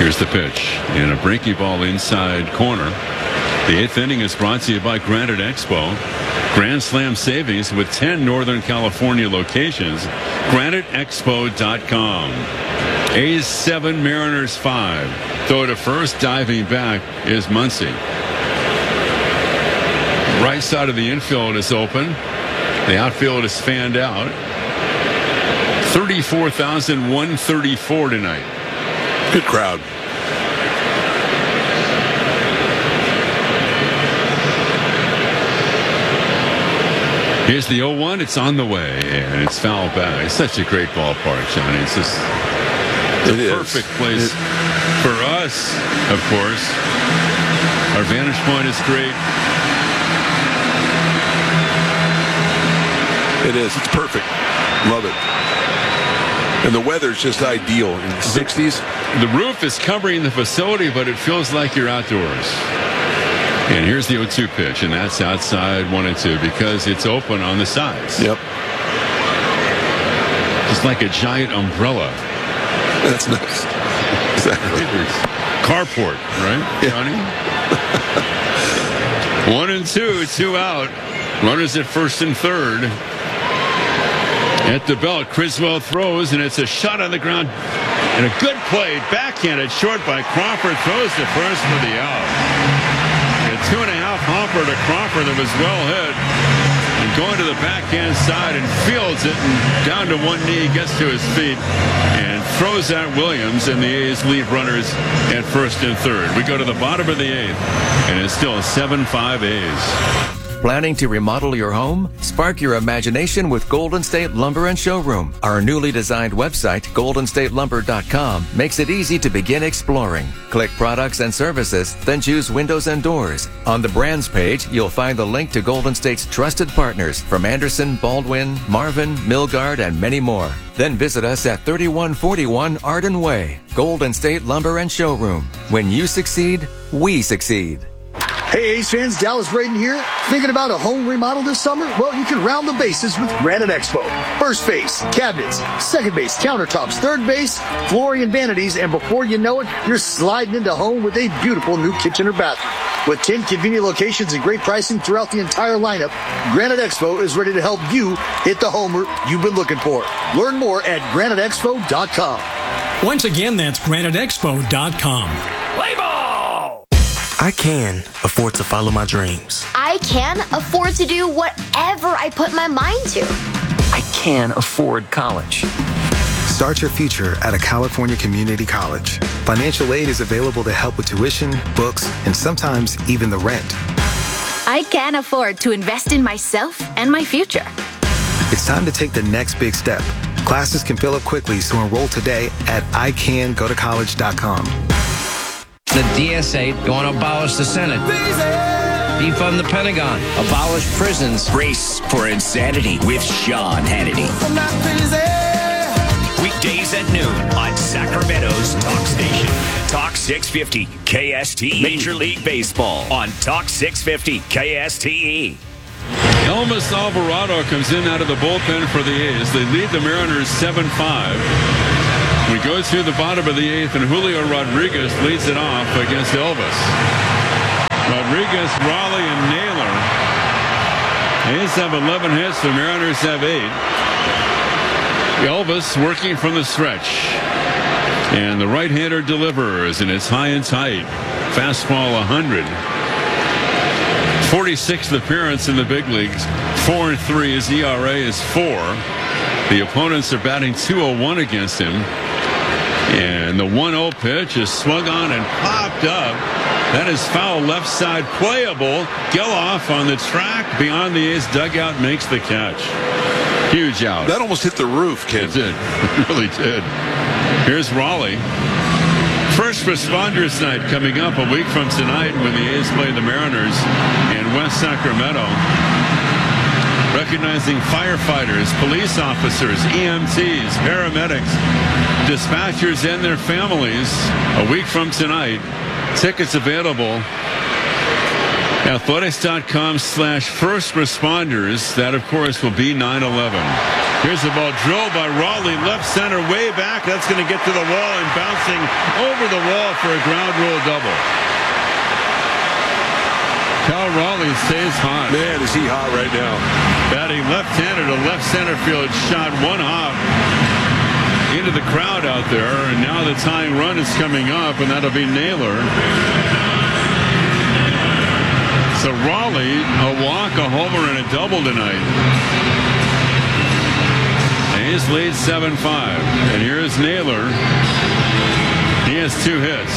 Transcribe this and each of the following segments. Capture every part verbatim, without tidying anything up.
Here's the pitch. And a breaking ball inside corner. The eighth inning is brought to you by Granite Expo. Grand Slam savings with ten Northern California locations. Granite Expo dot com. A's seven, Mariners five. Throw to first, diving back is Muncy. Right side of the infield is open. The outfield is fanned out. thirty-four thousand one hundred thirty-four tonight. Good crowd. Here's the oh one. It's on the way, and it's foul back. It's such a great ballpark, Johnny. It's just the it perfect is. place it, for us, of course. Our vantage point is great. It is. It's perfect. Love it. And the weather's just ideal in the sixties. The roof is covering the facility, but it feels like you're outdoors. And here's the oh two pitch, and that's outside one and two because it's open on the sides. Yep. Just like a giant umbrella. That's nice. Exactly. Carport, right, Johnny? One and two, two out. Runners at first and third. At the belt, Criswell throws, and it's a shot on the ground. And a good play, backhanded short by Crawford, throws to first for the out. A two and a half hopper to Crawford that was well hit. And going to the backhand side and fields it, and down to one knee, gets to his feet, and throws at Williams, and the A's leave runners at first and third. We go to the bottom of the eighth, and it's still seven five A's. Planning to remodel your home? Spark your imagination with Golden State Lumber and Showroom. Our newly designed website, golden state lumber dot com, makes it easy to begin exploring. Click products and services, then choose windows and doors. On the brands page, you'll find the link to Golden State's trusted partners from Anderson, Baldwin, Marvin, Milgard, and many more. Then visit us at thirty-one forty-one Arden Way. Golden State Lumber and Showroom. When you succeed, we succeed. Hey, A's fans, Dallas Braden here. Thinking about a home remodel this summer? Well, you can round the bases with Granite Expo. First base, cabinets. Second base, countertops. Third base, flooring and vanities. And before you know it, you're sliding into home with a beautiful new kitchen or bathroom. With ten convenient locations and great pricing throughout the entire lineup, Granite Expo is ready to help you hit the homer you've been looking for. Learn more at granite expo dot com. Once again, that's granite expo dot com. Play ball! I can afford to follow my dreams. I can afford to do whatever I put my mind to. I can afford college. Start your future at a California community college. Financial aid is available to help with tuition, books, and sometimes even the rent. I can afford to invest in myself and my future. It's time to take the next big step. Classes can fill up quickly, so enroll today at I can go to college dot com. The D S A going to abolish the Senate. Defund the Pentagon. Abolish prisons. Brace for insanity with Sean Hannity. Weekdays at noon on Sacramento's Talk Station. Talk six fifty K S T E. Major League Baseball on Talk six fifty K S T E. Elvis Alvarado comes in out of the bullpen for the A's. They lead the Mariners seven five. We go through the bottom of the eighth, and Julio Rodriguez leads it off against Elvis. Rodriguez, Raleigh, and Naylor. The A's have eleven hits. The Mariners have eight. Elvis working from the stretch. And the right-hander delivers, and it's high and tight. Fastball one hundred. forty-sixth appearance in the big leagues. four and three. His E R A is four. The opponents are batting two oh one against him. And the one oh pitch is swung on and popped up. That is foul left side, playable. Geloff on the track beyond the A's dugout makes the catch. Huge out. That almost hit the roof, Ken. It did. It really did. Here's Raleigh. First Responders Night coming up a week from tonight when the A's play the Mariners in West Sacramento. Recognizing firefighters, police officers, E M Ts, paramedics, dispatchers, and their families a week from tonight. Tickets available Athletics.com slash first responders. That, of course, will be nine eleven. Here's the ball drilled by Raleigh, left center, way back. That's going to get to the wall and bouncing over the wall for a ground rule double. Cal Raleigh stays hot. Man, is he hot right now. Batting left-handed, a left center field shot, one hop into the crowd out there. And now the tying run is coming up, and that'll be Naylor. So Raleigh, a walk, a homer, and a double tonight. A's lead seven five. And here's Naylor. He has two hits.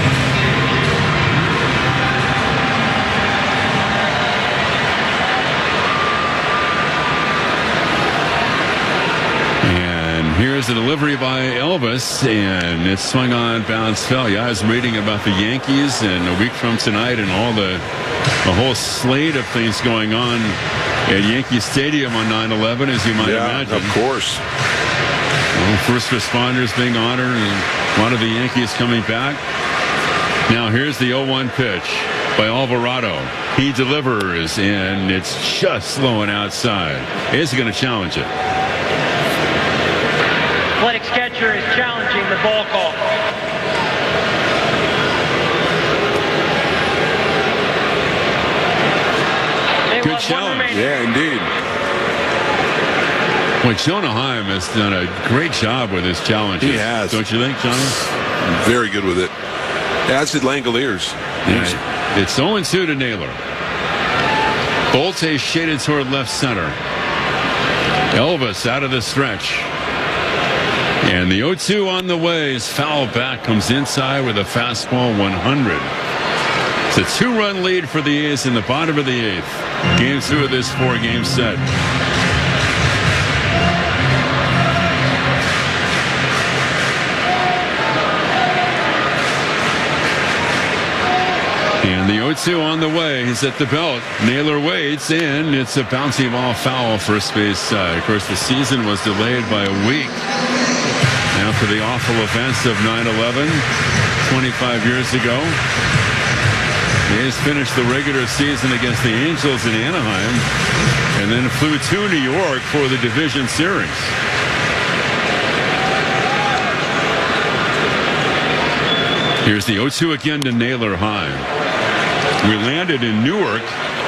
And here's the delivery by Elvis, and it's swung on, bounce, fell. Yeah, I was reading about the Yankees and a week from tonight and all the a whole slate of things going on at Yankee Stadium on nine eleven, as you might yeah, imagine. Of course. Well, first responders being honored, and a lot of the Yankees coming back. Now here's the oh one pitch by Alvarado. He delivers, and it's just slowing outside. Is he going to challenge it? Athletics catcher is challenging the ball call. Good challenge. Yeah, indeed. Well, Jonah Heim has done a great job with his challenges. He has. Don't you think, Johnny? Very good with it. As did Langoliers. Yeah. It's oh two to Naylor. Bolte shaded toward left center. Elvis out of the stretch. And the oh two on the way is foul back. Comes inside with a fastball one hundred. It's a two-run lead for the A's in the bottom of the eighth. Game two of this four-game set. And the oh two on the way. He's at the belt. Naylor waits, and it's a bouncy ball foul first base side. Of course, the season was delayed by a week after the awful events of nine eleven twenty-five years ago. The A's finished the regular season against the Angels in Anaheim and then flew to New York for the division series. Here's the oh two again to Naylor high. We landed in Newark,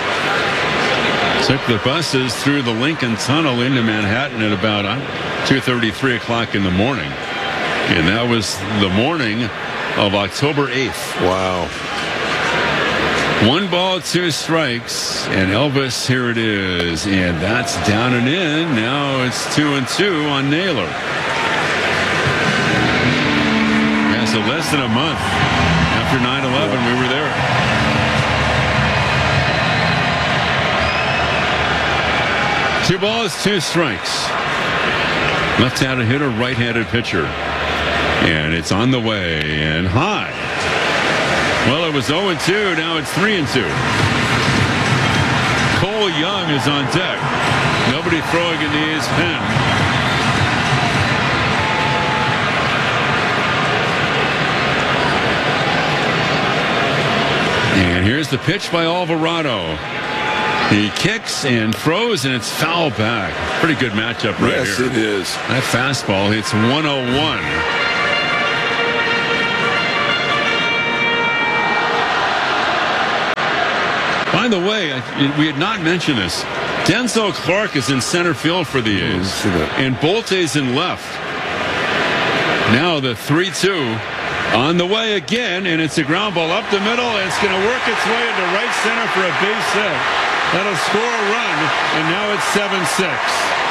took the buses through the Lincoln Tunnel into Manhattan at about two thirty, three o'clock in the morning. And that was the morning of October eighth. Wow. One ball, two strikes, and Elvis, here it is, and that's down and in. Now it's two and two on Naylor. Yeah, so less than a month after nine eleven, we were there. Two balls, two strikes. Left-handed hitter, right-handed pitcher, and it's on the way and high. Well, it was oh and two. Now it's three and two. Cole Young is on deck. Nobody throwing in the A's pen. And here's the pitch by Alvarado. He kicks and throws, and it's foul back. Pretty good matchup right yes, here. Yes, it is. That fastball hits one oh one. By the way, we had not mentioned this. Denzel Clark is in center field for the A's, and Bolte's in left. Now the three two on the way again, and it's a ground ball up the middle, and it's going to work its way into right center for a base hit. That'll score a run, and now it's seven six.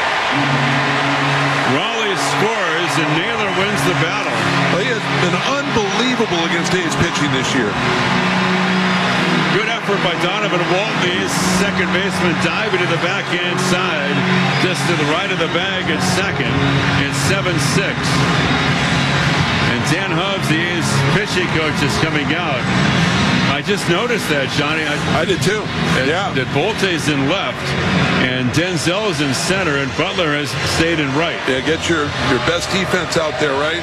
Raleigh scores, and Naylor wins the battle. Well, he has been unbelievable against A's pitching this year. Good effort by Donovan Walton, second baseman, diving to the backhand side, just to the right of the bag at second. It's seven six. And Dan Hubbs, the A's pitching coach, is coming out. I just noticed that, Johnny. I, I did too. That, yeah. That Bolte's in left, and Denzel's in center, and Butler has stayed in right. Yeah, get your, your best defense out there, right?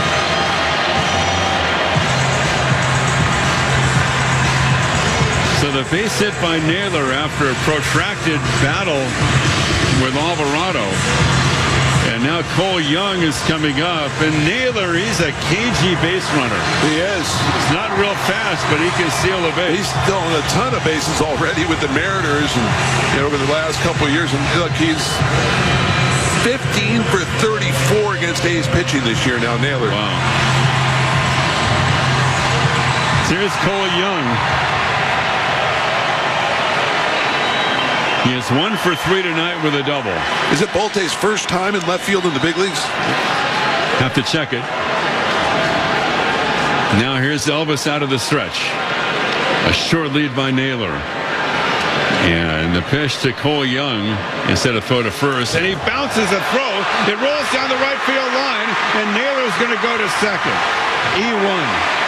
So the the base hit by Naylor after a protracted battle with Alvarado. And now Cole Young is coming up. And Naylor, he's a cagey base runner. He is. He's not real fast, but he can steal a base. He's stolen a ton of bases already with the Mariners and you know, over the last couple of years. And look, he's fifteen for thirty-four against A's pitching this year now, Naylor. Wow. Here's Cole Young. He is one for three tonight with a double. Is it Bolte's first time in left field in the big leagues? Have to check it. Now here's Elvis out of the stretch. A short lead by Naylor. And the pitch to Cole Young instead of throw to first. And he bounces a throw. It rolls down the right field line. And Naylor's going to go to second. E one.